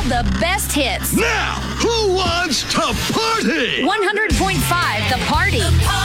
the best hits. Now, who wants to party? 100.5 The Party.